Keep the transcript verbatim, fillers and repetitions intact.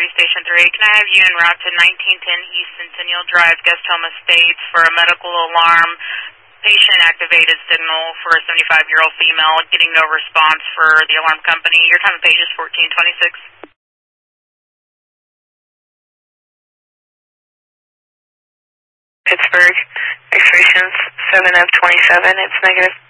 three, Station three. Can I have you en route to nineteen ten East Centennial Drive, Guest Home Estates, for a medical alarm, patient-activated signal for a seventy-five-year-old female, getting no response for the alarm company. Your time of page is fourteen twenty-six. Pittsburgh, expiration seven of twenty-seven, it's negative.